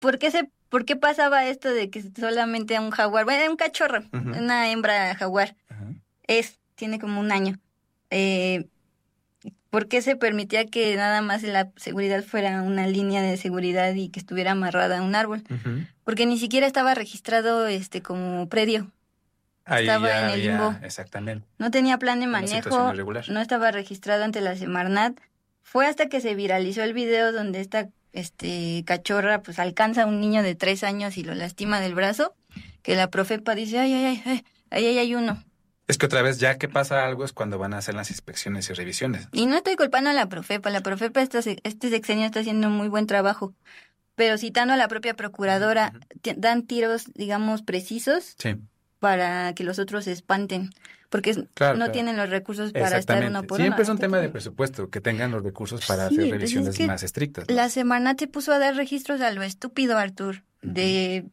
¿Por qué pasaba esto de que solamente un jaguar, bueno, un cachorro, una hembra jaguar, tiene como un año? ¿Por qué se permitía que nada más la seguridad fuera una línea de seguridad y que estuviera amarrada a un árbol? Porque ni siquiera estaba registrado como predio. Ahí Estaba ya en el limbo. había, exactamente. No tenía plan de Una situación manejo, irregular. no estaba registrado ante la Semarnat. Fue hasta que se viralizó el video donde esta cachorra pues alcanza a un niño de 3 años y lo lastima del brazo, que la Profepa dice, ay, ahí hay uno. Es que otra vez, ya que pasa algo, es cuando van a hacer las inspecciones y revisiones. Y no estoy culpando a la Profepa este sexenio está haciendo muy buen trabajo, pero citando a la propia procuradora, dan tiros, digamos, precisos para que los otros se espanten, porque no tienen los recursos para estar uno por uno. Siempre es un tema de presupuesto, que tengan los recursos para hacer revisiones más estrictas, ¿no? La Semarnat se puso a dar registros a lo estúpido, Artur, de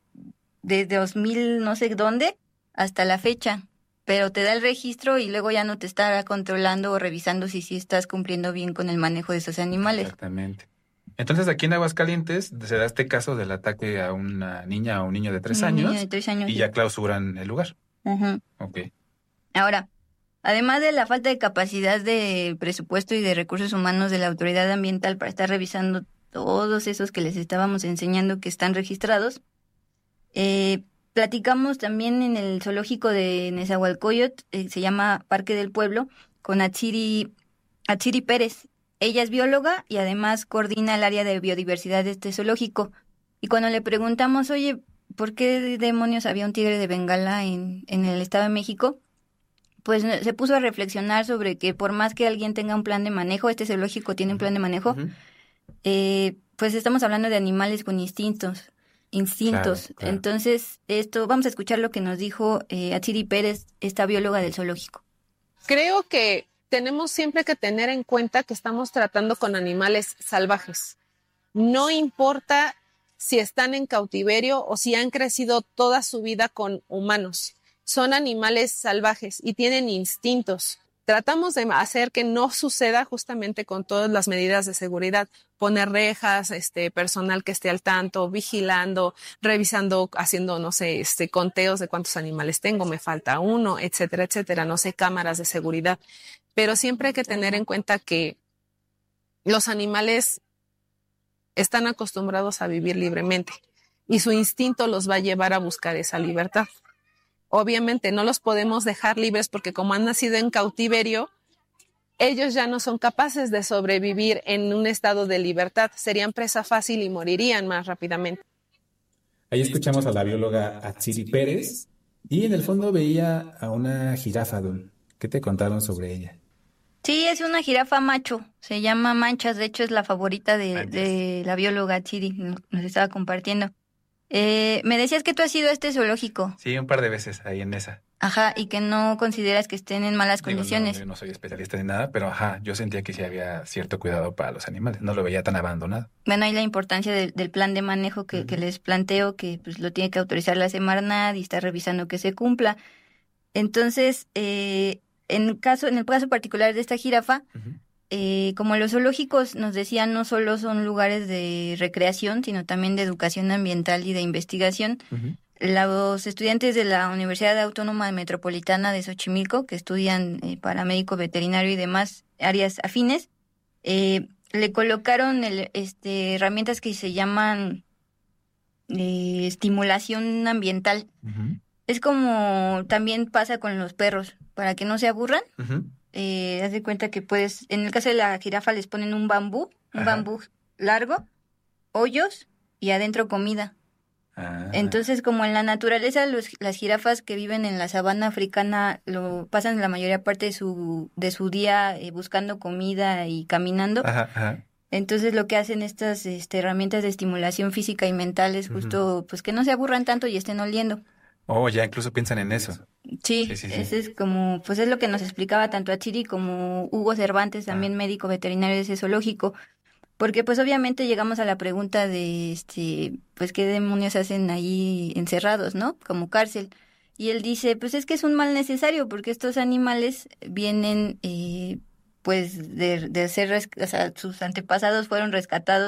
2000 no sé dónde hasta la fecha, pero te da el registro y luego ya no te estará controlando o revisando si estás cumpliendo bien con el manejo de esos animales. Exactamente. Entonces, aquí en Aguascalientes se da este caso del ataque a una niña o un niño de 3 años. Niño de 3 años. Y ya clausuran el lugar. Okay. Ahora, además de la falta de capacidad de presupuesto y de recursos humanos de la autoridad ambiental para estar revisando todos esos que les estábamos enseñando que están registrados, platicamos también en el zoológico de Nezahualcóyotl, se llama Parque del Pueblo, con Atsiri Pérez. Ella es bióloga y además coordina el área de biodiversidad de este zoológico. Y cuando le preguntamos, oye, ¿por qué demonios había un tigre de Bengala en el Estado de México? Pues se puso a reflexionar sobre que por más que alguien tenga un plan de manejo, este zoológico tiene un plan de manejo, pues estamos hablando de animales con instintos. Claro. Entonces, vamos a escuchar lo que nos dijo Atsiri Pérez, esta bióloga del zoológico. Creo que tenemos siempre que tener en cuenta que estamos tratando con animales salvajes. No importa si están en cautiverio o si han crecido toda su vida con humanos. Son animales salvajes y tienen instintos. Tratamos de hacer que no suceda justamente con todas las medidas de seguridad. Poner rejas, personal que esté al tanto, vigilando, revisando, haciendo, no sé, conteos de cuántos animales tengo, me falta uno, etcétera, etcétera. No sé, cámaras de seguridad. Pero siempre hay que tener en cuenta que los animales están acostumbrados a vivir libremente y su instinto los va a llevar a buscar esa libertad. Obviamente no los podemos dejar libres porque como han nacido en cautiverio, ellos ya no son capaces de sobrevivir en un estado de libertad. Serían presa fácil y morirían más rápidamente. Ahí escuchamos a la bióloga Atsiri Pérez y en el fondo veía a una jirafa. ¿Qué te contaron sobre ella? Sí, es una jirafa macho, se llama Manchas, de hecho es la favorita de la bióloga Atsiri, nos estaba compartiendo. Me decías que tú has ido a este zoológico. Sí, un par de veces ahí en esa. Ajá, y que no consideras que estén en malas condiciones. No, yo no soy especialista ni nada, pero yo sentía que sí había cierto cuidado para los animales, no lo veía tan abandonado. Bueno, hay la importancia del plan de manejo que les planteo, que pues lo tiene que autorizar la Semarnat y está revisando que se cumpla. Entonces, en el caso particular de esta jirafa, como los zoológicos nos decían, no solo son lugares de recreación, sino también de educación ambiental y de investigación. Los estudiantes de la Universidad Autónoma Metropolitana de Xochimilco, que estudian paramédico veterinario y demás áreas afines, le colocaron herramientas que se llaman estimulación ambiental. Es como también pasa con los perros, para que no se aburran. Haz de cuenta que en el caso de la jirafa les ponen un bambú largo, hoyos y adentro comida. Entonces, como en la naturaleza, las jirafas que viven en la sabana africana pasan la mayoría parte de su día buscando comida y caminando. Entonces, lo que hacen estas herramientas de estimulación física y mental es justo pues que no se aburran tanto y estén oliendo. Oh, ya incluso piensan en eso. Sí. Ese es como, pues es lo que nos explicaba tanto Atsiri como Hugo Cervantes, también médico veterinario de ese zoológico. Porque pues obviamente llegamos a la pregunta de, pues qué demonios hacen ahí encerrados, ¿no? Como cárcel. Y él dice, pues es que es un mal necesario porque estos animales vienen, pues de ser, o sea, sus antepasados fueron rescatados de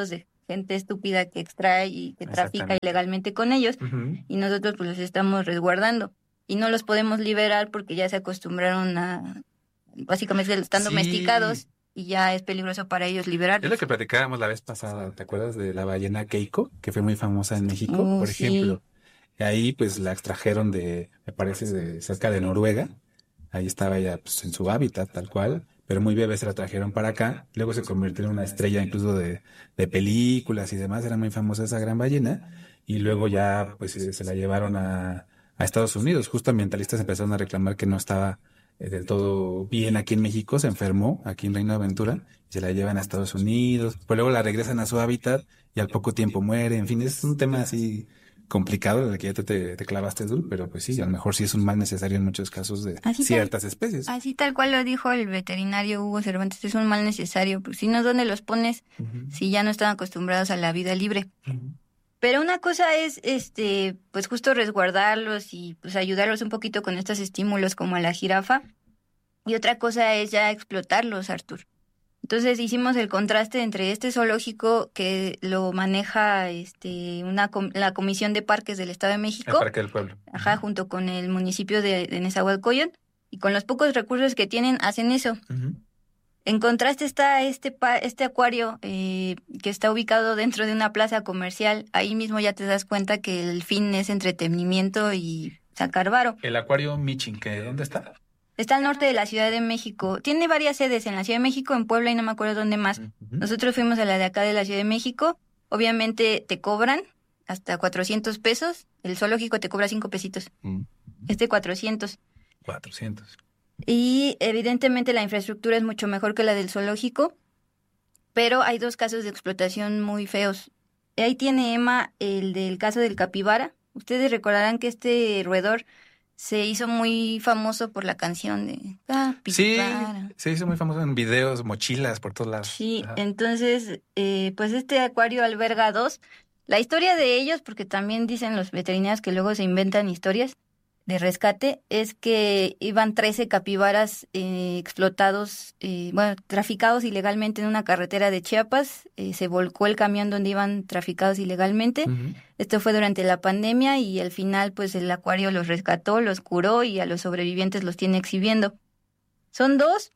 gente estúpida que extrae y que trafica ilegalmente con ellos, y nosotros pues los estamos resguardando y no los podemos liberar porque ya se acostumbraron a, básicamente están domesticados y ya es peligroso para ellos liberarlos. Es lo que platicábamos la vez pasada, ¿te acuerdas de la ballena Keiko, que fue muy famosa en México, por ejemplo? Y ahí pues la extrajeron me parece, de cerca de Noruega. Ahí estaba ella pues, en su hábitat tal cual, pero muy bebé se la trajeron para acá. Luego se convirtió en una estrella incluso de películas y demás. Era muy famosa esa gran ballena. Y luego ya pues se la llevaron a Estados Unidos. Justo ambientalistas empezaron a reclamar que no estaba del todo bien aquí en México. Se enfermó aquí en Reino Aventura y se la llevan a Estados Unidos. Pues luego la regresan a su hábitat y al poco tiempo muere. En fin, es un tema así complicado en el que ya te clavaste, Dul, pero pues sí, a lo mejor sí es un mal necesario en muchos casos de ciertas especies. Así tal cual lo dijo el veterinario Hugo Cervantes, es un mal necesario, porque si no, ¿dónde los pones si ya no están acostumbrados a la vida libre? Pero una cosa es, pues justo resguardarlos y pues ayudarlos un poquito con estos estímulos como a la jirafa, y otra cosa es ya explotarlos, Artur. Entonces hicimos el contraste entre este zoológico que lo maneja la Comisión de Parques del Estado de México. El Parque del Pueblo. Ajá, junto con el municipio de Nezahualcóyotl, y con los pocos recursos que tienen hacen eso. En contraste está este acuario que está ubicado dentro de una plaza comercial. Ahí mismo ya te das cuenta que el fin es entretenimiento y sacar varo. El acuario Michin, ¿dónde está? Está al norte de la Ciudad de México. Tiene varias sedes en la Ciudad de México, en Puebla y no me acuerdo dónde más. Nosotros fuimos a la de acá de la Ciudad de México. Obviamente te cobran hasta 400 pesos. El zoológico te cobra 5 pesitos. 400. 400. Y evidentemente la infraestructura es mucho mejor que la del zoológico, pero hay 2 casos de explotación muy feos. Ahí tiene Emma el del caso del capibara. Ustedes recordarán que este roedor se hizo muy famoso por la canción de Capibara. Sí, se hizo muy famoso en videos, mochilas por todos lados. Sí, entonces, pues este acuario alberga 2. La historia de ellos, porque también dicen los veterinarios que luego se inventan historias de rescate, es que iban 13 capibaras explotados, traficados ilegalmente en una carretera de Chiapas. Se volcó el camión donde iban traficados ilegalmente. Esto fue durante la pandemia y al final pues el acuario los rescató, los curó y a los sobrevivientes los tiene exhibiendo. Son 2.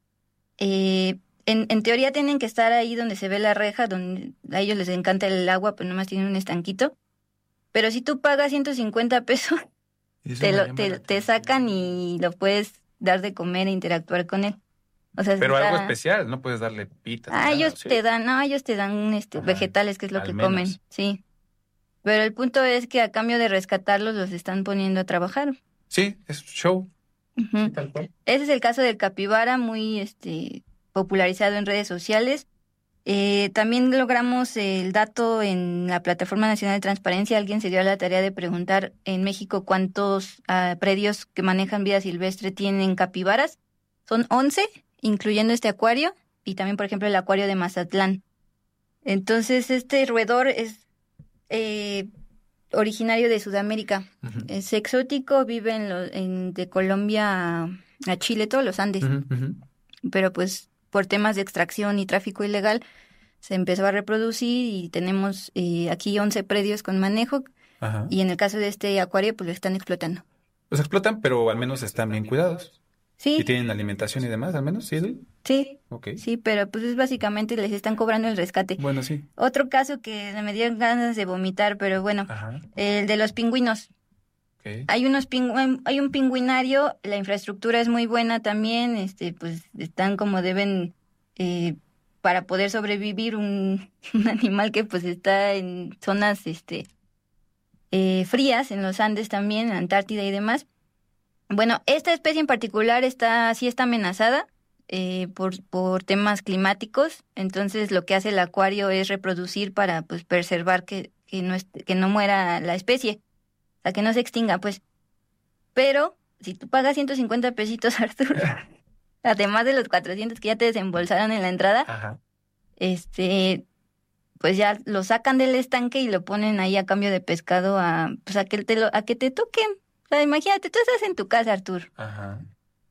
En teoría tienen que estar ahí donde se ve la reja, donde a ellos les encanta el agua, pero nomás tienen un estanquito. Pero si tú pagas 150 pesos... Te sacan y lo puedes dar de comer e interactuar con él. O sea, pero algo especial, no puedes darle pitas. Ellos te dan vegetales, que es lo que comen, sí. Pero el punto es que a cambio de rescatarlos los están poniendo a trabajar. Sí, es show. Sí, tal cual. Ese es el caso del capibara, muy popularizado en redes sociales. También logramos el dato en la Plataforma Nacional de Transparencia. Alguien se dio a la tarea de preguntar en México cuántos predios que manejan vida silvestre tienen capibaras. Son 11, incluyendo este acuario, y también, por ejemplo, el acuario de Mazatlán. Entonces, este roedor es originario de Sudamérica. Es exótico, vive de Colombia a Chile, todos los Andes. Pero pues por temas de extracción y tráfico ilegal, se empezó a reproducir y tenemos aquí 11 predios con manejo. Y en el caso de este acuario, pues lo están explotando. Los explotan, pero al menos están bien cuidados. Sí. ¿Y tienen alimentación y demás, al menos? ¿Sí? Sí. Okay. Sí, pero pues es básicamente les están cobrando el rescate. Bueno, sí. Otro caso que me dieron ganas de vomitar, pero bueno, el de los pingüinos. Okay. Hay un pingüinario, la infraestructura es muy buena también, pues están como deben para poder sobrevivir un animal que pues está en zonas frías, en los Andes también, en Antártida y demás. Bueno, esta especie en particular está amenazada por temas climáticos, entonces lo que hace el acuario es reproducir para pues preservar que no muera la especie. O sea, que no se extinga, pues. Pero, si tú pagas 150 pesitos, Arturo, además de los 400 que ya te desembolsaron en la entrada, pues ya lo sacan del estanque y lo ponen ahí a cambio de pescado a que te toquen. O sea, imagínate, tú estás en tu casa, Arturo.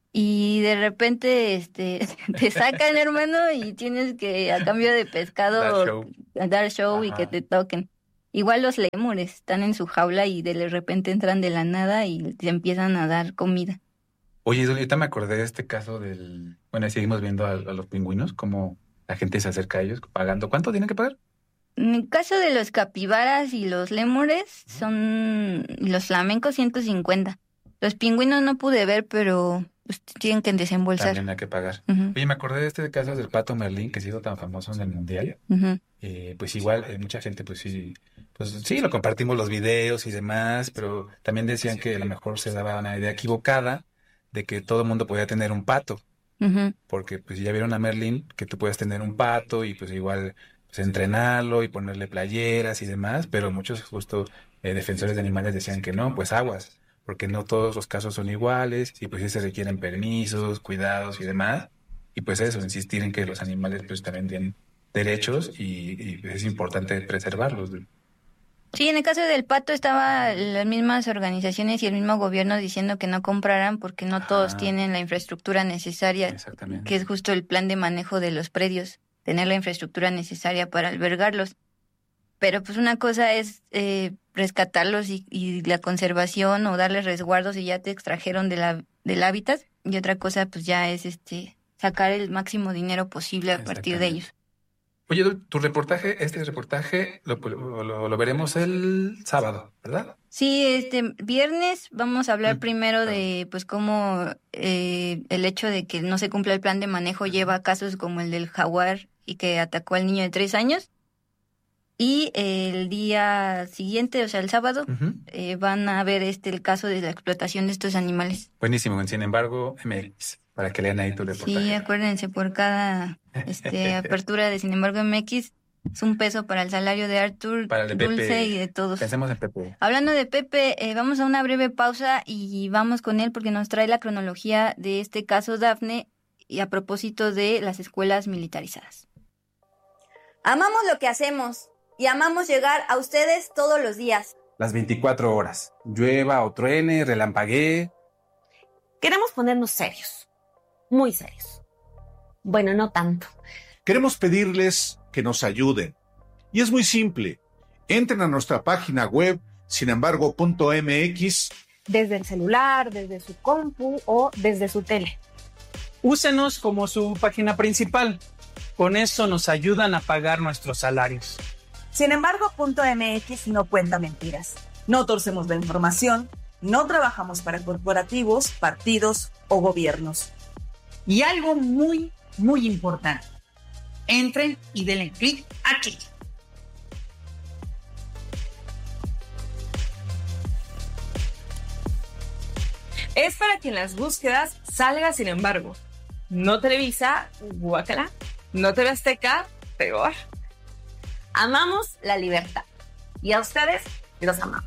y de repente te sacan, hermano, y tienes que a cambio de pescado dar show y que te toquen. Igual los lémures están en su jaula y de repente entran de la nada y te empiezan a dar comida. Oye, ahorita me acordé de este caso bueno, ahí seguimos viendo a los pingüinos, cómo la gente se acerca a ellos pagando. ¿Cuánto tienen que pagar? En el caso de los capibaras y los lémures, son los flamencos 150. Los pingüinos no pude ver, pero pues, tienen que desembolsar. También hay que pagar. Uh-huh. Oye, me acordé de este caso del pato Merlín, que ha sido tan famoso en el mundial. Uh-huh. Pues igual, mucha gente, pues sí, lo compartimos los videos y demás, pero también decían que a lo mejor se daba una idea equivocada de que todo el mundo podía tener un pato. Uh-huh. Porque pues ya vieron a Merlín que tú puedes tener un pato y pues igual pues, entrenarlo y ponerle playeras y demás, pero muchos justo defensores de animales decían que no, pues aguas, porque no todos los casos son iguales y pues sí se requieren permisos, cuidados y demás, y pues eso, insistir en que los animales pues también tienen derechos y es importante preservarlos. Sí, en el caso del pato estaba las mismas organizaciones y el mismo gobierno diciendo que no compraran porque no todos tienen la infraestructura necesaria, que es justo el plan de manejo de los predios, tener la infraestructura necesaria para albergarlos. Pero pues una cosa es rescatarlos y la conservación o darles resguardos y ya te extrajeron del hábitat, y otra cosa pues ya es sacar el máximo dinero posible a partir de ellos. Oye, este reportaje lo veremos el sábado, ¿verdad? Sí, viernes vamos a hablar primero de pues cómo el hecho de que no se cumpla el plan de manejo lleva a casos como el del jaguar y que atacó al niño de 3 años. Y el día siguiente, o sea, el sábado, van a ver el caso de la explotación de estos animales. Buenísimo, Sin embargo, MX, para que lean ahí tu reportaje. Sí, acuérdense, por cada apertura de Sin embargo MX, es un peso para el salario de Arthur, para el de Dulce Pepe. Y de todos. Pensemos en Pepe. Hablando de Pepe, vamos a una breve pausa y vamos con él porque nos trae la cronología de este caso Dafne y a propósito de las escuelas militarizadas. Amamos lo que hacemos y amamos llegar a ustedes todos los días. Las 24 horas. Llueva o truene, relampaguee. Queremos ponernos serios. Muy serios. Bueno, no tanto. Queremos pedirles que nos ayuden. Y es muy simple. Entren a nuestra página web, sinembargo.mx. Desde el celular, desde su compu o desde su tele. Úsenos como su página principal. Con eso nos ayudan a pagar nuestros salarios. Sinembargo.mx no cuenta mentiras. No torcemos la información, no trabajamos para corporativos, partidos o gobiernos. Y algo muy, muy importante. Entren y denle clic aquí. Es para que en las búsquedas salga Sin embargo. No Televisa, guácala. No TV Azteca, peor. Amamos la libertad. Y a ustedes los amamos.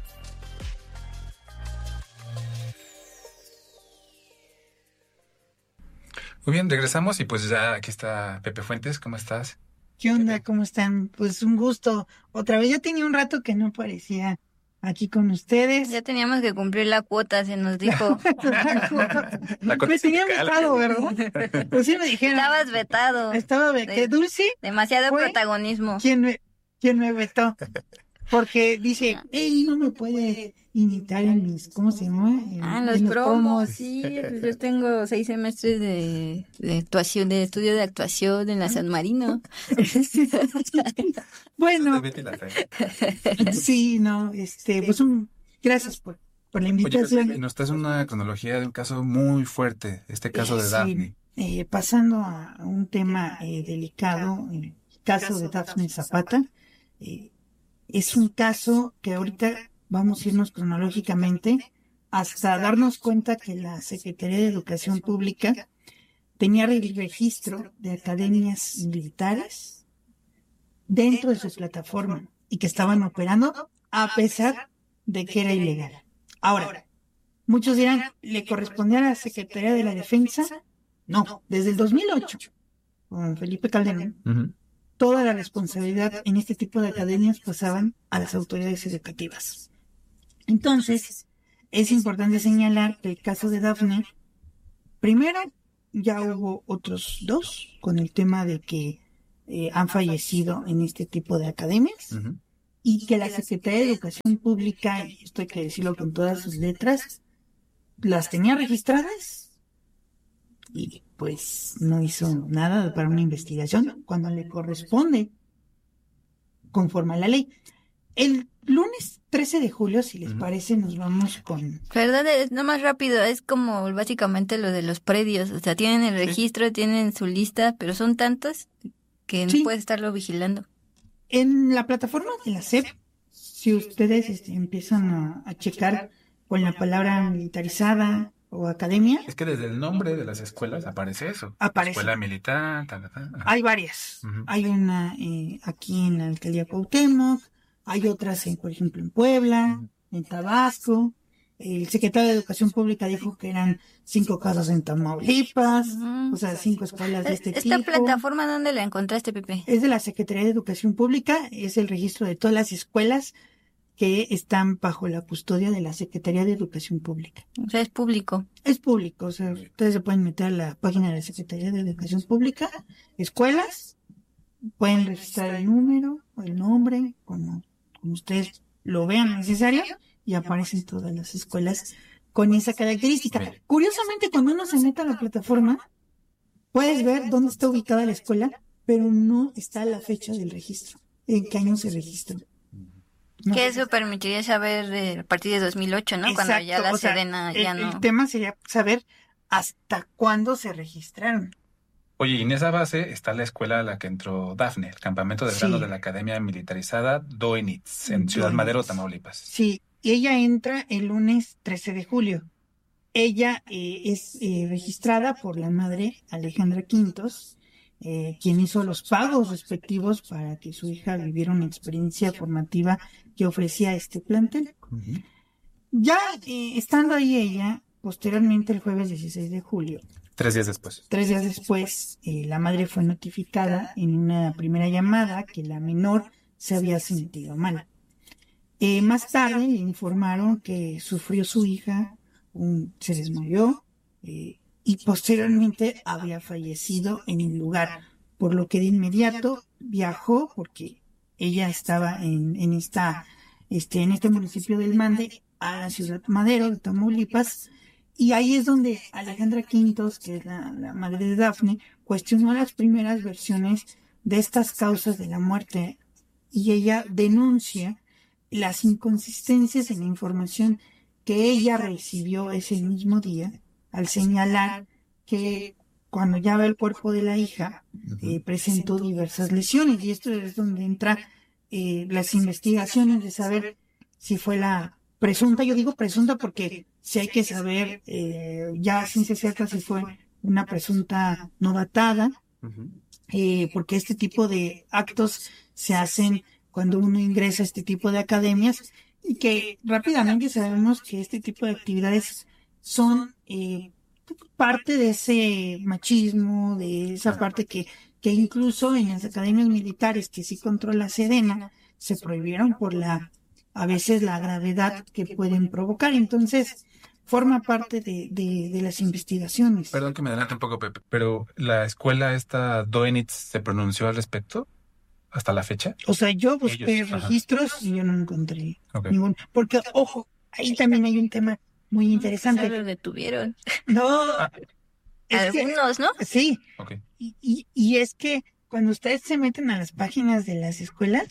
Muy bien, regresamos y pues ya aquí está Pepe Fuentes. ¿Cómo estás? ¿Qué onda? ¿Cómo están? Pues un gusto. Otra vez, ya tenía un rato que no aparecía aquí con ustedes. Ya teníamos que cumplir la cuota, se nos dijo. La cuota me tenía vetado, ¿verdad? Pues sí me dijeron. Estabas vetado. Estaba vetado. ¿Dulce? Demasiado protagonismo. ¿Quién me vetó? Porque dice, no me puede imitar en mis, ¿cómo se llama? Los promos, sí. Pues yo tengo 6 semestres de actuación, de estudio de actuación en la San Marino. Bueno. Sí, no, pues gracias por la invitación. Oye, nos traes una cronología de un caso muy fuerte, este caso de Dafne. Pasando a un tema delicado, el caso de Dafne Zapata. Es un caso que ahorita vamos a irnos cronológicamente hasta darnos cuenta que la Secretaría de Educación Pública tenía el registro de academias militares dentro de su plataforma y que estaban operando a pesar de que era ilegal. Ahora, muchos dirán, ¿le correspondía a la Secretaría de la Defensa? No, desde el 2008, con Felipe Calderón. Toda la responsabilidad en este tipo de academias pasaban a las autoridades educativas. Entonces, es importante señalar que el caso de Dafne Primero, ya hubo otros 2 con el tema de que han fallecido en este tipo de academias y que la Secretaría de Educación Pública, y esto hay que decirlo con todas sus letras, las tenía registradas y pues no hizo nada para una investigación cuando le corresponde conforme a la ley. El lunes 13 de julio, si les parece, nos vamos con... Perdón, no más rápido, es como básicamente lo de los predios, o sea, tienen el registro, tienen su lista, pero son tantos que no puedes estarlo vigilando. En la plataforma de la SEP, si ustedes empiezan a checar con la palabra militarizada o academia... Es que desde el nombre de las escuelas aparece eso. Aparece. Escuela militar, tal. Hay varias. Hay una aquí en la alcaldía Cuauhtémoc, hay otras, por ejemplo, en Puebla, en Tabasco. El secretario de Educación Pública dijo que eran 5 casos en Tamaulipas, o sea, 5 escuelas de este tipo. ¿Esta plataforma dónde la encontraste, Pepe? Es de la Secretaría de Educación Pública, es el registro de todas las escuelas que están bajo la custodia de la Secretaría de Educación Pública. O sea, es público. Es público, o sea, ustedes se pueden meter a la página de la Secretaría de Educación Pública, escuelas, pueden registrar el número, el nombre, como ustedes lo vean necesario, y aparecen todas las escuelas con esa característica. Curiosamente, cuando uno se mete a la plataforma, puedes ver dónde está ubicada la escuela, pero no está la fecha del registro, en qué año se registró. No. Que eso permitiría saber a partir de 2008, ¿no? Exacto, cuando ya la Sedena ya no... El tema sería saber hasta cuándo se registraron. Oye, y en esa base está la escuela a la que entró Dafne, el campamento de verano de la Academia Militarizada Doenitz, en Ciudad Madero, Tamaulipas. Sí, y ella entra el lunes 13 de julio. Ella es registrada por la madre Alejandra Quintos, quien hizo los pagos respectivos para que su hija viviera una experiencia formativa que ofrecía este plantel. Ya estando ahí ella, posteriormente el jueves 16 de julio, 3 días después. 3 días después, la madre fue notificada en una primera llamada que la menor se había sentido mal. Más tarde le informaron que sufrió su hija, se desmayó y posteriormente había fallecido en el lugar, por lo que de inmediato viajó, porque ella estaba en este municipio del Mande, a la Ciudad Madero de Tamaulipas. Y ahí es donde Alejandra Quintos, que es la madre de Dafne, cuestionó las primeras versiones de estas causas de la muerte y ella denuncia las inconsistencias en la información que ella recibió ese mismo día al señalar que cuando ya ve el cuerpo de la hija presentó diversas lesiones, y esto es donde entra las investigaciones de saber si fue la presunta, yo digo presunta porque si hay que saber ya a ciencia cierta si fue una presunta novatada, porque este tipo de actos se hacen cuando uno ingresa a este tipo de academias, y que rápidamente sabemos que este tipo de actividades son parte de ese machismo, de esa parte que incluso en las academias militares que sí controla Sedena, se prohibieron por a veces la gravedad que pueden provocar. Entonces, forma parte de las investigaciones. Perdón que me adelante un poco, Pepe, pero ¿la escuela esta Doenitz se pronunció al respecto hasta la fecha? O sea, yo busqué registros y yo no encontré ningún. Porque, ojo, ahí también hay un tema muy interesante. Lo detuvieron. No. Algunos, ¿no? Sí. Y es que cuando ustedes se meten a las páginas de las escuelas,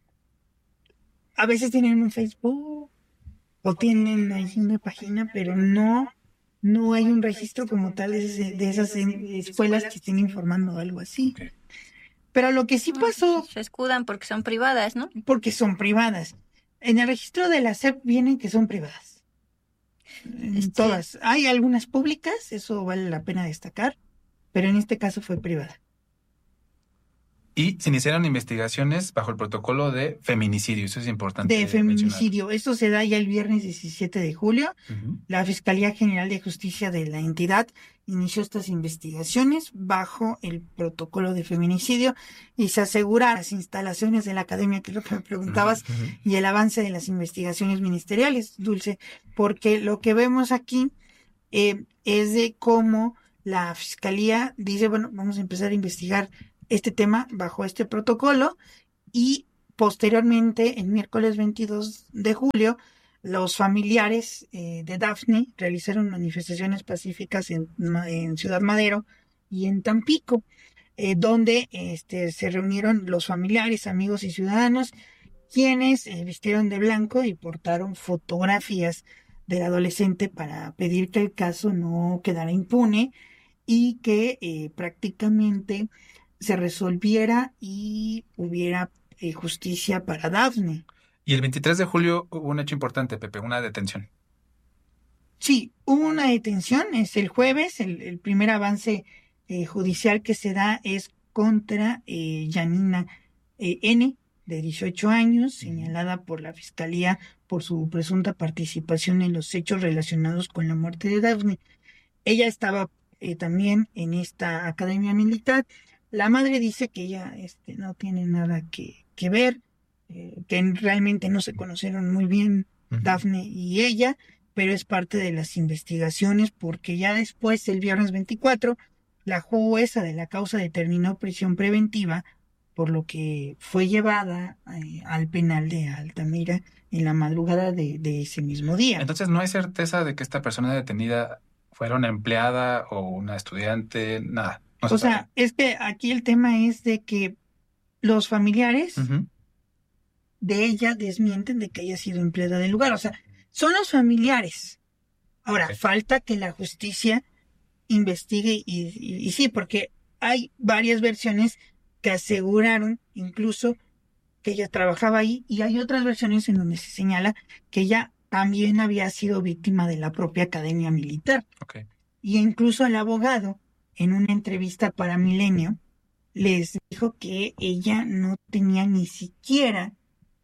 a veces tienen un Facebook o tienen ahí una página, pero no hay un registro como tal de esas escuelas que estén informando algo así. Pero lo que sí pasó... Se escudan porque son privadas, ¿no? Porque son privadas. En el registro de la SEP vienen que son privadas. Todas. Hay algunas públicas, eso vale la pena destacar, pero en este caso fue privada. Y se iniciaron investigaciones bajo el protocolo de feminicidio, eso es importante. De feminicidio, esto se da ya el viernes 17 de julio. La Fiscalía General de Justicia de la entidad inició estas investigaciones bajo el protocolo de feminicidio y se asegura las instalaciones de la academia, que es lo que me preguntabas, y el avance de las investigaciones ministeriales, Dulce, porque lo que vemos aquí es de cómo la fiscalía dice, bueno, vamos a empezar a investigar este tema bajo este protocolo, y posteriormente, el miércoles 22 de julio, los familiares de Dafne realizaron manifestaciones pacíficas en Ciudad Madero y en Tampico, donde se reunieron los familiares, amigos y ciudadanos, quienes vistieron de blanco y portaron fotografías del adolescente para pedir que el caso no quedara impune y que prácticamente se resolviera y hubiera justicia para Dafne. Y el 23 de julio hubo un hecho importante, Pepe, una detención. Sí, hubo una detención, es el jueves, el primer avance judicial que se da es contra Yanina N., de 18 años, señalada por la Fiscalía por su presunta participación en los hechos relacionados con la muerte de Dafne. Ella estaba también en esta academia militar. La madre dice que ella no tiene nada que ver, que realmente no se conocieron muy bien Dafne y ella, pero es parte de las investigaciones porque ya después, el viernes 24, la jueza de la causa determinó prisión preventiva, por lo que fue llevada al penal de Altamira en la madrugada de ese mismo día. Entonces, ¿no hay certeza de que esta persona detenida fuera una empleada o una estudiante? Nada. No se sabe. Es que aquí el tema es de que los familiares de ella desmienten de que haya sido empleada del lugar. O sea, son los familiares. Ahora, falta que la justicia investigue y sí, porque hay varias versiones que aseguraron incluso que ella trabajaba ahí, y hay otras versiones en donde se señala que ella también había sido víctima de la propia academia militar. Y incluso el abogado, en una entrevista para Milenio, les dijo que ella no tenía ni siquiera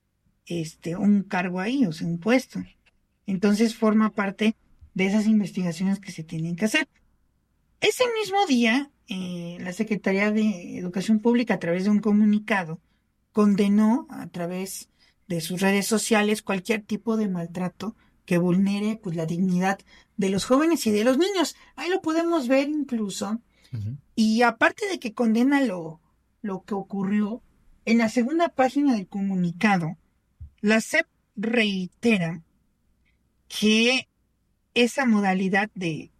un cargo ahí, o sea, un puesto. Entonces forma parte de esas investigaciones que se tienen que hacer. Ese mismo día, la Secretaría de Educación Pública, a través de un comunicado, condenó a través de sus redes sociales cualquier tipo de maltrato que vulnere la dignidad de los jóvenes y de los niños. Ahí lo podemos ver incluso. Y aparte de que condena lo que ocurrió, en la segunda página del comunicado, la SEP reitera que esa modalidad de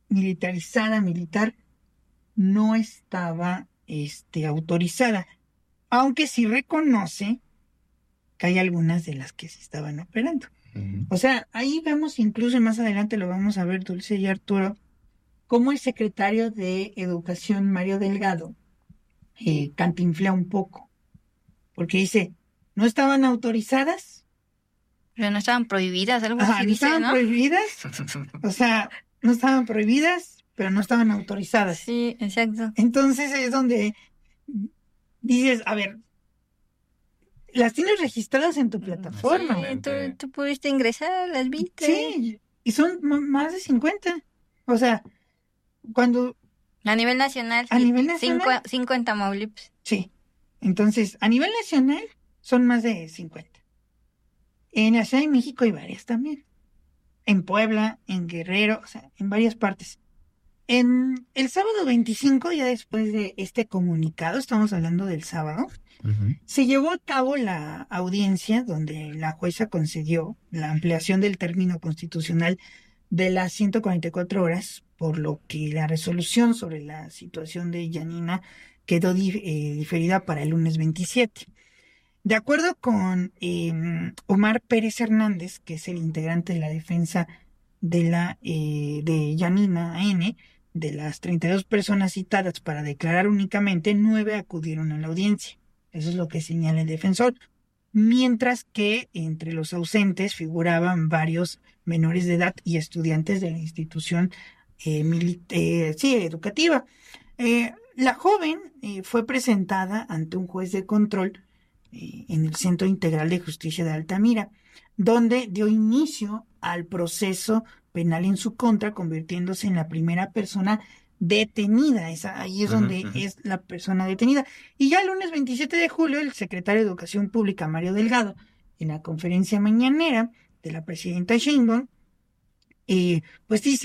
militar no estaba autorizada, aunque sí reconoce que hay algunas de las que se estaban operando. O sea, ahí vemos, incluso más adelante lo vamos a ver, Dulce y Arturo, cómo el secretario de Educación, Mario Delgado, cantinflea un poco, porque dice, ¿no estaban autorizadas? Pero no estaban prohibidas, algo así no dice, estaban ¿no? prohibidas, o sea, no estaban prohibidas, pero no estaban autorizadas. Sí, exacto. Entonces es donde dices, a ver, las tienes registradas en tu plataforma. Sí, tú pudiste ingresar, las viste. Sí, y son más de 50. O sea, cuando... A nivel nacional. A nivel nacional. 5 en Tamaulipas. Sí. Entonces, a nivel nacional son más de 50. En la Ciudad de México hay varias también. En Puebla, en Guerrero, o sea, en varias partes. En el sábado 25, ya después de este comunicado, estamos hablando del sábado, se llevó a cabo la audiencia donde la jueza concedió la ampliación del término constitucional de las 144 horas, por lo que la resolución sobre la situación de Yanina quedó diferida para el lunes 27. De acuerdo con Omar Pérez Hernández, que es el integrante de la defensa de Yanina N., de las 32 personas citadas para declarar únicamente, 9 acudieron a la audiencia. Eso es lo que señala el defensor. Mientras que entre los ausentes figuraban varios menores de edad y estudiantes de la institución educativa. La joven fue presentada ante un juez de control en el Centro Integral de Justicia de Altamira, donde dio inicio al proceso penal en su contra, convirtiéndose en la primera persona detenida. Ahí es donde es la persona detenida. Y ya el lunes 27 de julio, el secretario de Educación Pública, Mario Delgado, en la conferencia mañanera de la presidenta Sheinbaum, pues dice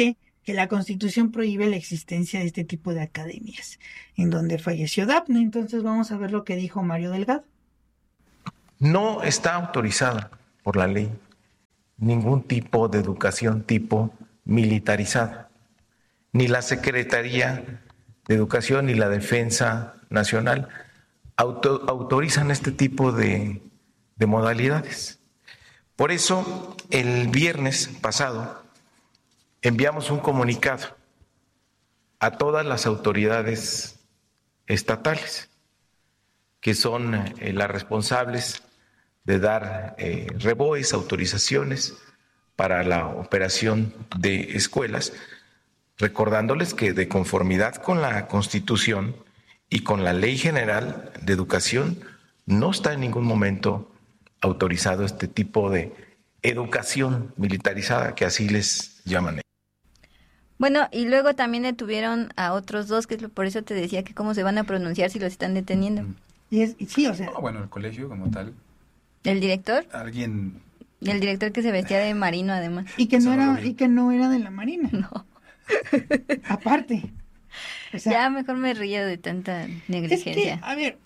que la Constitución prohíbe la existencia de este tipo de academias, en donde falleció Dafne. Entonces vamos a ver lo que dijo Mario Delgado. No está autorizada por la ley ningún tipo de educación tipo militarizada. Ni la Secretaría de Educación ni la Defensa Nacional autorizan este tipo de modalidades. Por eso, el viernes pasado enviamos un comunicado a todas las autoridades estatales, que son las responsables de dar reboes, autorizaciones para la operación de escuelas, recordándoles que de conformidad con la Constitución y con la Ley General de Educación, no está en ningún momento autorizado este tipo de educación militarizada, que así les llaman. Bueno, y luego también detuvieron a otros dos, que es por eso te decía que cómo se van a pronunciar si los están deteniendo. Sí, o sea... bueno, el colegio como tal. ¿El director? Alguien... Y el director que se vestía de marino, además. Y que no era de la Marina. No. Aparte. O sea, ya mejor me río de tanta negligencia. Es que, a ver,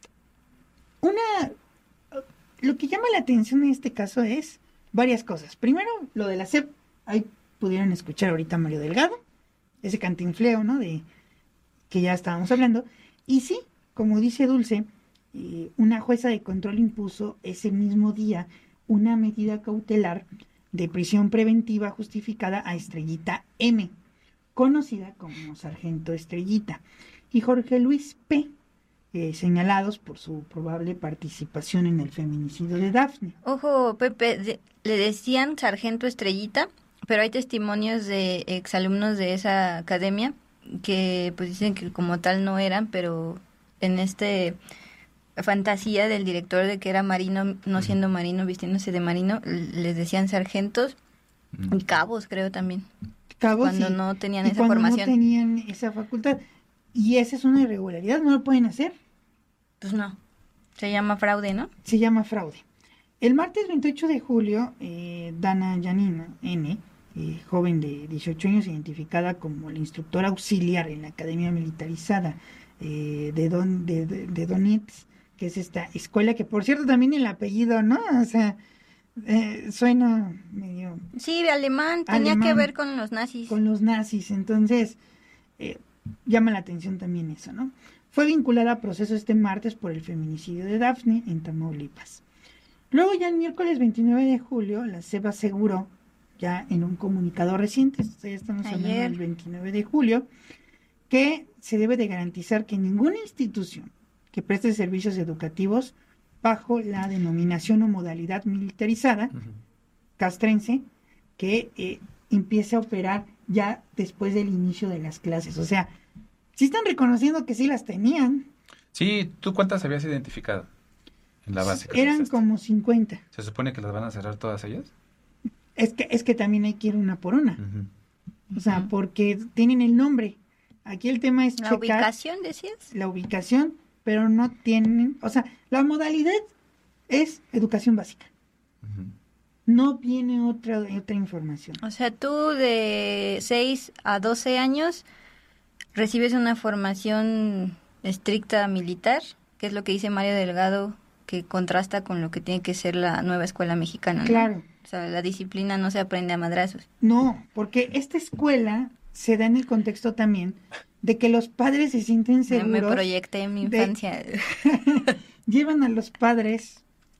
lo que llama la atención en este caso es varias cosas. Primero, lo de la SEP. Ahí pudieron escuchar ahorita a Mario Delgado, ese cantinfleo, ¿no? De que ya estábamos hablando. Y sí, como dice Dulce, una jueza de control impuso ese mismo día una medida cautelar de prisión preventiva justificada a Estrellita M, conocida como Sargento Estrellita, y Jorge Luis P, señalados por su probable participación en el feminicidio de Dafne. Ojo, Pepe, le decían Sargento Estrellita, pero hay testimonios de exalumnos de esa academia que pues dicen que como tal no eran, pero en fantasía del director de que era marino, no siendo marino, vistiéndose de marino, les decían sargentos y cabos, creo también. Cabos, cuando sí. no tenían y esa cuando formación. No tenían esa facultad. Y esa es una irregularidad, no lo pueden hacer. Pues no. Se llama fraude, ¿no? Se llama fraude. El martes 28 de julio, Dana Yanina N., joven de 18 años, identificada como la instructora auxiliar en la Academia Militarizada de Donetsk, que es esta escuela que, por cierto, también el apellido, ¿no? O sea, suena medio... Sí, alemán, tenía que ver con los nazis. Con los nazis, entonces llama la atención también eso, ¿no? Fue vinculada a proceso este martes por el feminicidio de Dafne en Tamaulipas. Luego ya el miércoles 29 de julio, la SEP aseguró, ya en un comunicado reciente, ya estamos hablando del 29 de julio, que se debe de garantizar que ninguna institución que preste servicios educativos bajo la denominación o modalidad militarizada castrense, que empiece a operar ya después del inicio de las clases. O sea, sí están reconociendo que sí las tenían. Sí, ¿tú cuántas habías identificado en la base? Eran como 50. ¿Se supone que las van a cerrar todas ellas? Es que también hay que ir una por una. O sea, porque tienen el nombre. Aquí el tema es ¿La checar ubicación, decías? La ubicación, pero no tienen... O sea, la modalidad es educación básica. No viene otra información. O sea, tú de 6 a 12 años recibes una formación estricta militar, que es lo que dice Mario Delgado, que contrasta con lo que tiene que ser la nueva escuela mexicana, ¿no? Claro. O sea, la disciplina no se aprende a madrazos. No, porque esta escuela se da en el contexto también de que los padres se sienten seguros. Me proyecté en mi infancia. Llevan a los padres,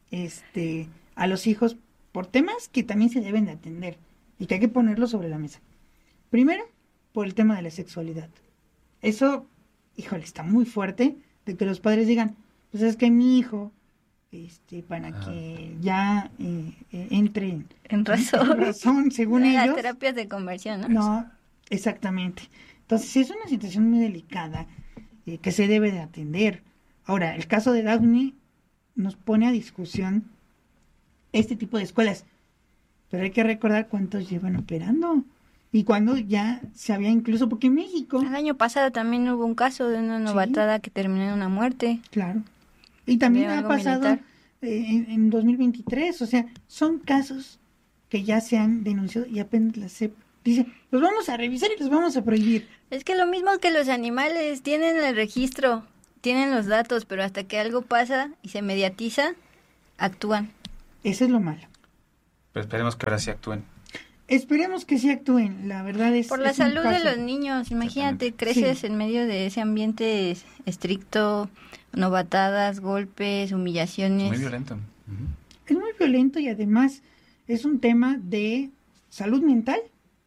a los hijos, por temas que también se deben de atender y que hay que ponerlo sobre la mesa. Primero, por el tema de la sexualidad. Eso, híjole, está muy fuerte, de que los padres digan, pues es que mi hijo, para que ya entre en razón, según ellos. Las terapias de conversión, ¿no? No, exactamente. Entonces, es una situación muy delicada que se debe de atender. Ahora, el caso de Dafne nos pone a discusión este tipo de escuelas, pero hay que recordar cuántos llevan operando y cuando ya se había incluso, porque en México... El año pasado también hubo un caso de una novatada que terminó en una muerte. Claro. Y también ha pasado en 2023, o sea, son casos que ya se han denunciado y apenas la SEP Dice, los vamos a revisar y los vamos a prohibir. Es que lo mismo que los animales, tienen el registro, tienen los datos, pero hasta que algo pasa y se mediatiza, actúan. Eso es lo malo. Pero esperemos que ahora sí actúen. Esperemos que sí actúen, la verdad es... Por la salud de los niños, imagínate, creces en medio de ese ambiente estricto, novatadas, golpes, humillaciones. Muy violento. Es muy violento y además es un tema de salud mental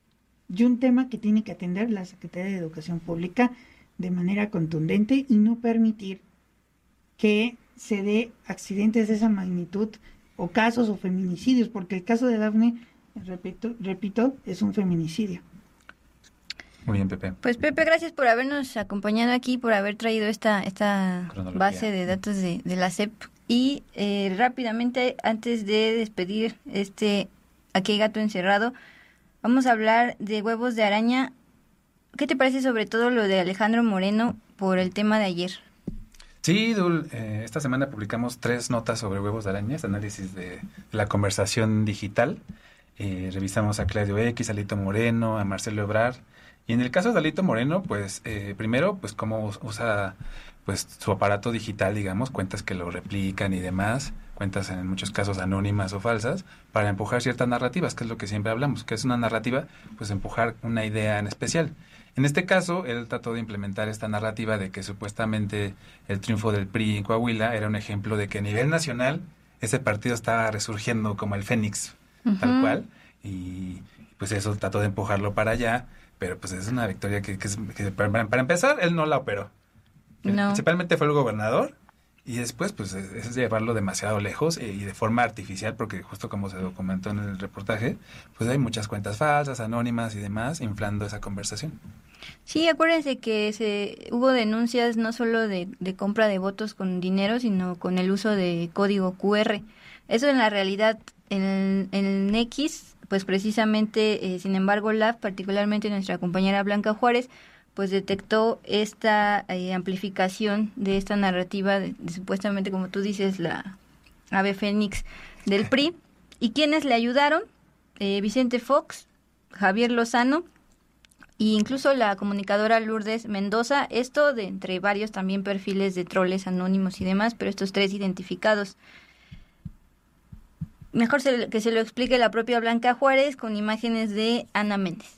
y un tema que tiene que atender la Secretaría de Educación Pública de manera contundente y no permitir que se dé accidentes de esa magnitud o casos o feminicidios, porque el caso de Dafne, repito, es un feminicidio. Muy bien, Pepe. Pues Pepe, gracias por habernos acompañado aquí, por haber traído esta base de datos de la SEP. Y rápidamente, antes de despedir Aquí hay gato encerrado, vamos a hablar de huevos de araña. ¿Qué te parece sobre todo lo de Alejandro Moreno por el tema de ayer? Sí, Dul, esta semana publicamos 3 notas sobre huevos de araña, análisis de la conversación digital. Revisamos a Claudio X, a Alito Moreno, a Marcelo Ebrard. Y en el caso de Alito Moreno, pues primero, pues cómo usa pues su aparato digital, digamos, cuentas que lo replican y demás, cuentas en muchos casos anónimas o falsas, para empujar ciertas narrativas, que es lo que siempre hablamos, que es una narrativa, pues empujar una idea en especial. En este caso, él trató de implementar esta narrativa de que supuestamente el triunfo del PRI en Coahuila era un ejemplo de que a nivel nacional ese partido estaba resurgiendo como el Fénix, tal cual, y pues eso trató de empujarlo para allá, pero pues es una victoria que para empezar, él no la operó. No. Principalmente fue el gobernador y después pues es llevarlo demasiado lejos y de forma artificial, porque justo como se documentó en el reportaje, pues hay muchas cuentas falsas, anónimas y demás inflando esa conversación. Sí, acuérdense que hubo denuncias no solo de compra de votos con dinero, sino con el uso de código QR. Eso en la realidad, en X, pues precisamente, sin embargo, particularmente nuestra compañera Blanca Juárez, pues detectó esta amplificación de esta narrativa de supuestamente, como tú dices, la ave fénix del PRI. ¿Y quiénes le ayudaron? Vicente Fox, Javier Lozano e incluso la comunicadora Lourdes Mendoza, esto de entre varios también perfiles de troles anónimos y demás, pero estos 3 identificados. Mejor que se lo explique la propia Blanca Juárez con imágenes de Ana Méndez.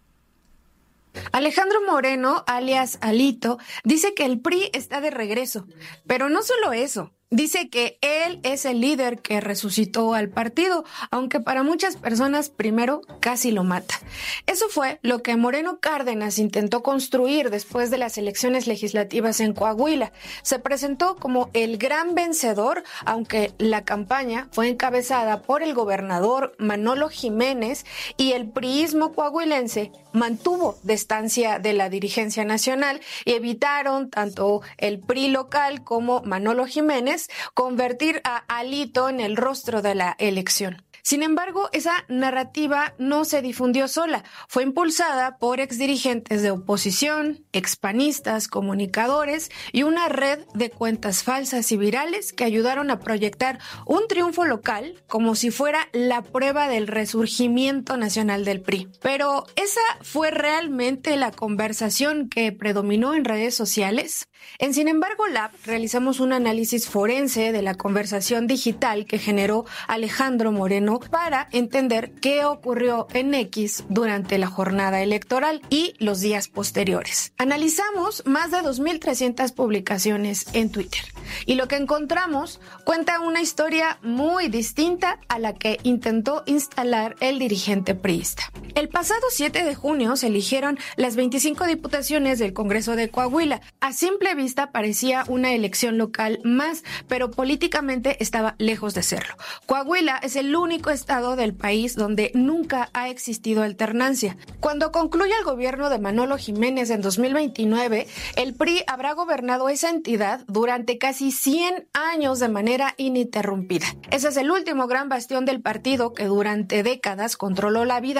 Alejandro Moreno, alias Alito, dice que el PRI está de regreso, pero no solo eso. Dice que él es el líder que resucitó al partido, aunque para muchas personas primero casi lo mata. Eso fue lo que Moreno Cárdenas intentó construir después de las elecciones legislativas en Coahuila. Se presentó como el gran vencedor, aunque la campaña fue encabezada por el gobernador Manolo Jiménez y el priismo coahuilense mantuvo distancia de la dirigencia nacional y evitaron tanto el PRI local como Manolo Jiménez convertir a Alito en el rostro de la elección. Sin embargo, esa narrativa no se difundió sola. Fue impulsada por exdirigentes de oposición, expanistas, comunicadores y una red de cuentas falsas y virales que ayudaron a proyectar un triunfo local como si fuera la prueba del resurgimiento nacional del PRI. Pero ¿esa fue realmente la conversación que predominó en redes sociales? En Sin embargo Lab realizamos un análisis forense de la conversación digital que generó Alejandro Moreno para entender qué ocurrió en X durante la jornada electoral y los días posteriores. Analizamos más de 2.300 publicaciones en Twitter y lo que encontramos cuenta una historia muy distinta a la que intentó instalar el dirigente priista. El pasado 7 de junio se eligieron las 25 diputaciones del Congreso de Coahuila. A simple vista parecía una elección local más, pero políticamente estaba lejos de serlo. Coahuila es el único estado del país donde nunca ha existido alternancia. Cuando concluya el gobierno de Manolo Jiménez en 2029, el PRI habrá gobernado esa entidad durante casi 100 años de manera ininterrumpida. Ese es el último gran bastión del partido que durante décadas controló la vida política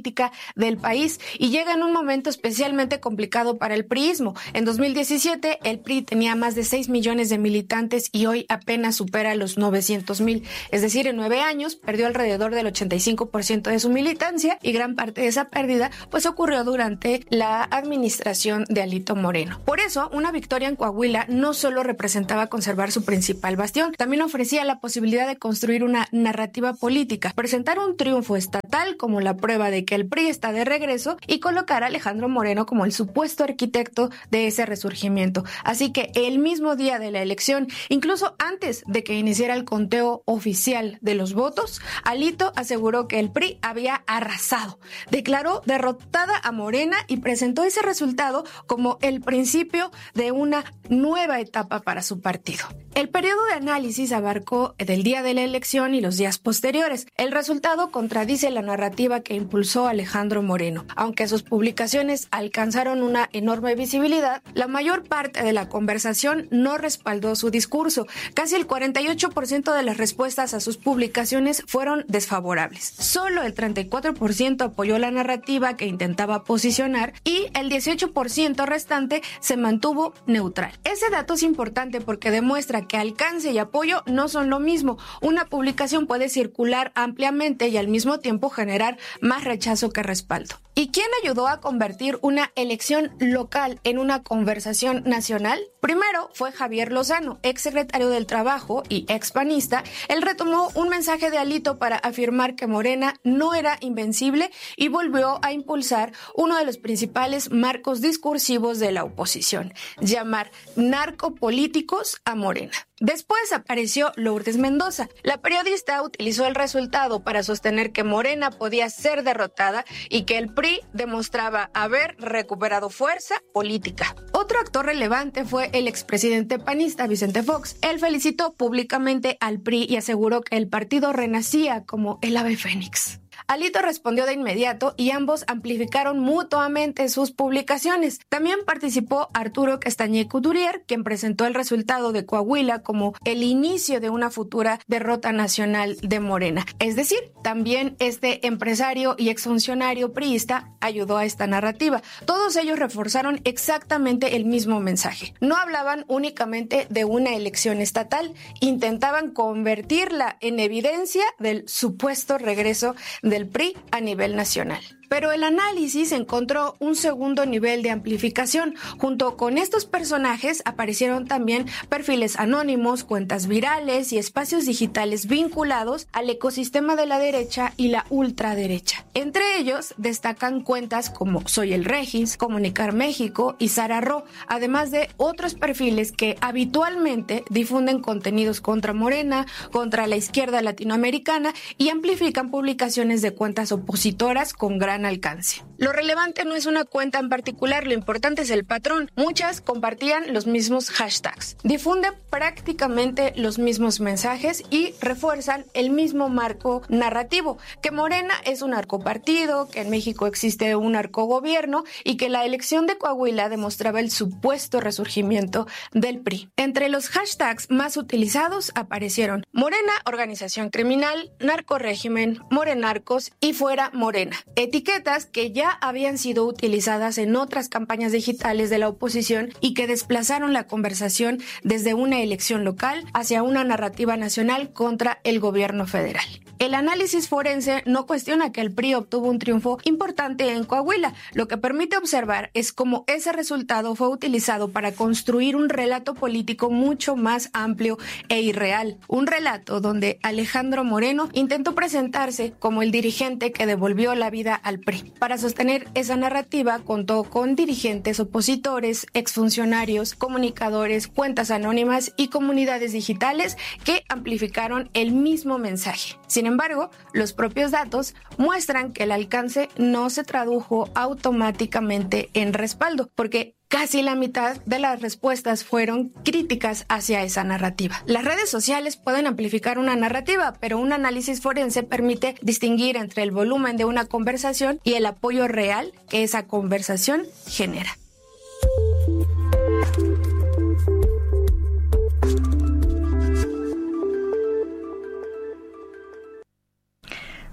política del país y llega en un momento especialmente complicado para el priismo. En 2017, el PRI tenía más de 6 millones de militantes y hoy apenas supera los 900,000. Es decir, en 9 años perdió alrededor del 85% de su militancia y gran parte de esa pérdida pues ocurrió durante la administración de Alito Moreno. Por eso, una victoria en Coahuila no solo representaba conservar su principal bastión, también ofrecía la posibilidad de construir una narrativa política, presentar un triunfo estatal como la prueba de que el PRI está de regreso y colocar a Alejandro Moreno como el supuesto arquitecto de ese resurgimiento. Así que el mismo día de la elección, incluso antes de que iniciara el conteo oficial de los votos, Alito aseguró que el PRI había arrasado. Declaró derrotada a Morena y presentó ese resultado como el principio de una nueva etapa para su partido. El periodo de análisis abarcó del día de la elección y los días posteriores. El resultado contradice la narrativa que impulsó Alejandro Moreno. Aunque sus publicaciones alcanzaron una enorme visibilidad, la mayor parte de la conversación no respaldó su discurso. Casi el 48% de las respuestas a sus publicaciones fueron desfavorables. Solo el 34% apoyó la narrativa que intentaba posicionar y el 18% restante se mantuvo neutral. Ese dato es importante porque demuestra que alcance y apoyo no son lo mismo. Una publicación puede circular ampliamente y al mismo tiempo generar más rechazo que respaldo. ¿Y quién ayudó a convertir una elección local en una conversación nacional? Primero fue Javier Lozano, exsecretario del Trabajo y expanista. Él retomó un mensaje de Alito para afirmar que Morena no era invencible y volvió a impulsar uno de los principales marcos discursivos de la oposición, llamar narcopolíticos a Morena. Después apareció Lourdes Mendoza. La periodista utilizó el resultado para sostener que Morena podía ser derrotada y que el PRI demostraba haber recuperado fuerza política. Otro actor relevante fue el expresidente panista Vicente Fox. Él felicitó públicamente al PRI y aseguró que el partido renacía como el ave fénix. Alito respondió de inmediato y ambos amplificaron mutuamente sus publicaciones. También participó Arturo Castañé Couturier, quien presentó el resultado de Coahuila como el inicio de una futura derrota nacional de Morena. Es decir, también este empresario y exfuncionario priista ayudó a esta narrativa. Todos ellos reforzaron exactamente el mismo mensaje. No hablaban únicamente de una elección estatal, intentaban convertirla en evidencia del supuesto regreso del PRI a nivel nacional. Pero el análisis encontró un segundo nivel de amplificación. Junto con estos personajes aparecieron también perfiles anónimos, cuentas virales y espacios digitales vinculados al ecosistema de la derecha y la ultraderecha. Entre ellos destacan cuentas como Soy el Regis, Comunicar México y Sara Ro, además de otros perfiles que habitualmente difunden contenidos contra Morena, contra la izquierda latinoamericana y amplifican publicaciones de cuentas opositoras con gran alcance. Lo relevante no es una cuenta en particular, lo importante es el patrón. Muchas compartían los mismos hashtags, difunden prácticamente los mismos mensajes y refuerzan el mismo marco narrativo, que Morena es un narcopartido, que en México existe un narcogobierno y que la elección de Coahuila demostraba el supuesto resurgimiento del PRI. Entre los hashtags más utilizados aparecieron Morena, organización criminal, narcorégimen, morenarcos y fuera Morena. Etiquetas que ya habían sido utilizadas en otras campañas digitales de la oposición y que desplazaron la conversación desde una elección local hacia una narrativa nacional contra el gobierno federal. El análisis forense no cuestiona que el PRI obtuvo un triunfo importante en Coahuila. Lo que permite observar es cómo ese resultado fue utilizado para construir un relato político mucho más amplio e irreal. Un relato donde Alejandro Moreno intentó presentarse como el dirigente que devolvió la vida al PRI. Para sostener esa narrativa contó con dirigentes opositores, exfuncionarios, comunicadores, cuentas anónimas y comunidades digitales que amplificaron el mismo mensaje. Sin embargo, los propios datos muestran que el alcance no se tradujo automáticamente en respaldo, porque casi la mitad de las respuestas fueron críticas hacia esa narrativa. Las redes sociales pueden amplificar una narrativa, pero un análisis forense permite distinguir entre el volumen de una conversación y el apoyo real que esa conversación genera.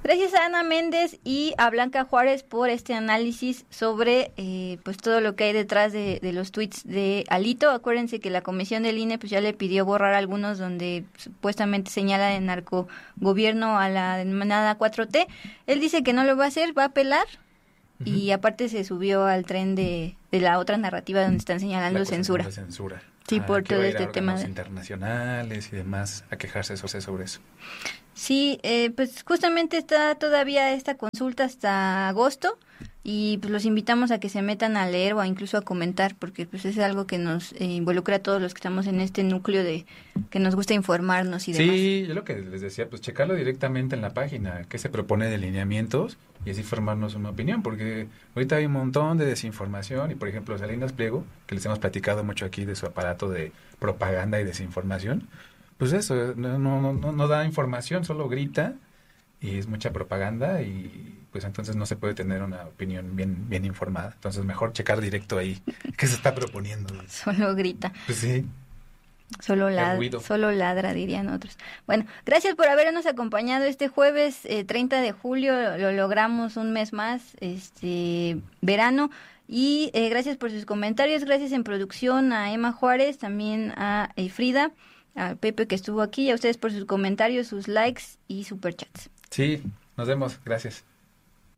Gracias a Ana Méndez y a Blanca Juárez por este análisis sobre pues todo lo que hay detrás de los tweets de Alito. Acuérdense que la comisión del INE pues ya le pidió borrar algunos donde supuestamente señala de narcogobierno a la denominada 4T. Él dice que no lo va a hacer, va a apelar. Y aparte se subió al tren de la otra narrativa donde están señalando censura. Sí, por todo este tema internacionales y demás, a quejarse sobre eso. Sí, pues justamente está todavía esta consulta hasta agosto y pues los invitamos a que se metan a leer o incluso a comentar, porque pues es algo que nos involucra a todos los que estamos en este núcleo de que nos gusta informarnos y demás. Sí, yo lo que les decía, pues checarlo directamente en la página, qué se propone de lineamientos y así formarnos una opinión, porque ahorita hay un montón de desinformación y por ejemplo Salinas Pliego, que les hemos platicado mucho aquí de su aparato de propaganda y desinformación, pues eso, no da información, solo grita y es mucha propaganda y pues entonces no se puede tener una opinión bien informada. Entonces mejor checar directo ahí qué se está proponiendo. Solo grita. Pues sí. Solo ladra, dirían otros. Bueno, gracias por habernos acompañado este jueves 30 de julio. Lo logramos un mes más, verano. Y gracias por sus comentarios. Gracias en producción a Emma Juárez, también a Frida, a Pepe que estuvo aquí, y a ustedes por sus comentarios, sus likes y superchats. Sí, nos vemos. Gracias.